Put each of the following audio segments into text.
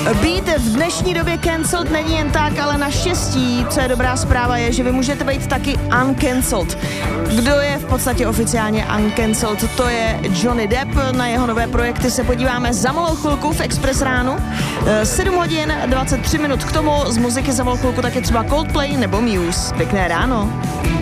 Být v dnešní době cancelled není jen tak, ale naštěstí, co je dobrá zpráva, je, že vy můžete být taky uncancelled. Kdo je v podstatě oficiálně uncancelled? To je Johnny Depp. Na jeho nové projekty se podíváme za malou chvilku v Express ránu. 7 hodin 23 minut k tomu. Z muziky za malou chvilku taky třeba Coldplay nebo Muse. Pěkné ráno.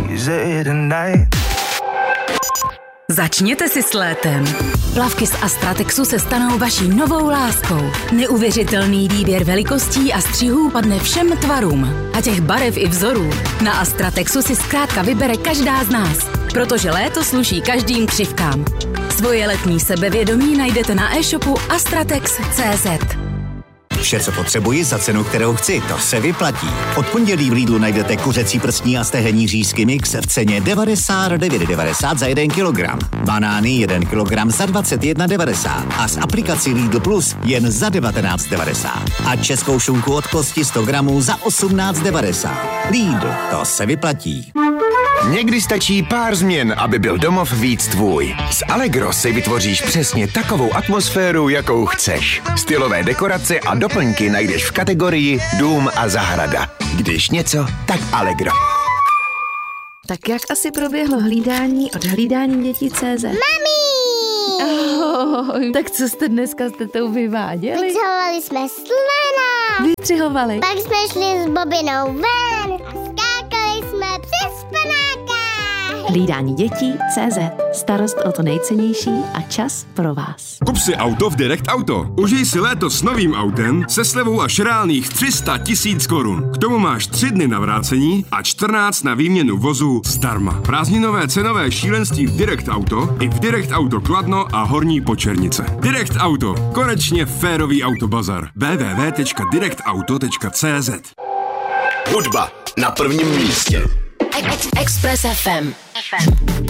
Začněte si s létem. Plavky z Astratexu se stanou vaší novou láskou. Neuvěřitelný výběr velikostí a střihů padne všem tvarům. A těch barev i vzorů na Astratexu si zkrátka vybere každá z nás. Protože léto sluší každým křivkám. Svoje letní sebevědomí najdete na e-shopu astratex.cz. Vše, co potřebuji za cenu, kterou chci, to se vyplatí. Od pondělí v Lidlu najdete kuřecí prstní a stehenní řízky mix v ceně 99,90 za 1 kilogram. Banány 1 kilogram za 21,90 a s aplikací Lidl Plus jen za 19,90. A českou šunku od kosti 100 gramů za 18,90. Lidl, to se vyplatí. Někdy stačí pár změn, aby byl domov víc tvůj. S Allegro si vytvoříš přesně takovou atmosféru, jakou chceš. Stylové dekorace a doplňky najdeš v kategorii Dům a zahrada. Když něco, tak Allegro. Tak jak asi proběhlo hlídání od hlídání dětí.cz? Mami! Ahoj. Tak co jste dneska s tetou vyváděli? Vytřihovali jsme slona. Vytřihovali. Pak jsme šli s Bobinou ven a skákali jsme přes panáka. Hlídání dětí.cz. Starost o to nejcennější a čas pro vás. Kup si auto v Direct Auto. Užij si léto s novým autem se slevou až reálných 300 000 korun. K tomu máš 3 dny na vrácení a 14 na výměnu vozu zdarma. Prázdninové cenové šílenství v Direct Auto i v Direct Auto Kladno a Horní Počernice. Direct Auto. Konečně férový autobazar. www.directauto.cz. Hudba na prvním místě. Express FM.